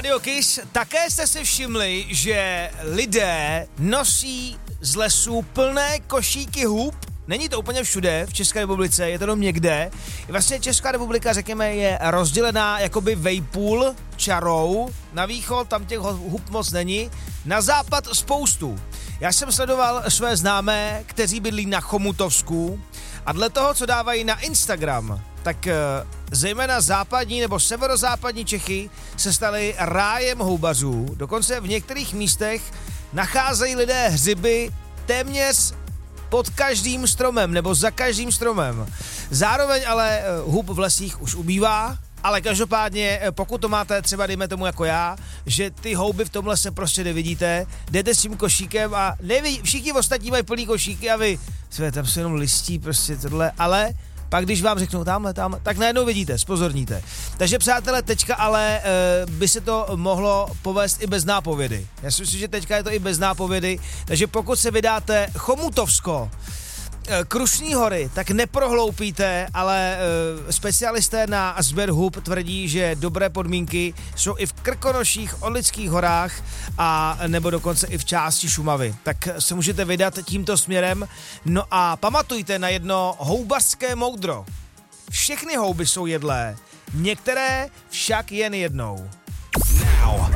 Radio Kiss. Také jste si všimli, že lidé nosí z lesů plné košíky hub. Není to úplně všude v České republice, je to jenom někde. Vlastně Česká republika, řekněme, je rozdělená jakoby vejpůl čarou. Na východ tam těch hub moc není, na západ spoustu. Já jsem sledoval své známé, kteří bydlí na Chomutovsku a dle toho, co dávají na Instagram, tak zejména západní nebo severozápadní Čechy se staly rájem houbařů. Dokonce v některých místech nacházejí lidé hřiby téměř pod každým stromem nebo za každým stromem. Zároveň ale hub v lesích už ubývá, ale každopádně pokud to máte třeba dejme tomu jako já, že ty houby v tom lese prostě nevidíte, jdete s tím košíkem a všichni ostatní mají plný košíky a vy, tam se jenom listí prostě tohle, ale pak když vám řeknou tamhle, tak najednou vidíte, zpozorníte. Takže přátelé, teďka ale by se to mohlo povést i bez nápovědy. Já si myslím, že teďka je to i bez nápovědy, takže pokud se vydáte Chomutovsko, Krušní hory, tak neprohloupíte, ale specialisté na sběr hub tvrdí, že dobré podmínky jsou i v Krkonoších, Orlických horách a nebo dokonce i v části Šumavy. Tak se můžete vydat tímto směrem. No a pamatujte na jedno houbařské moudro. Všechny houby jsou jedlé, některé však jen jednou. Now.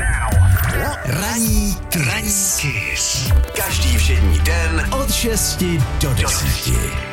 Ranní Kiss. Každý všední den od 6 do 10.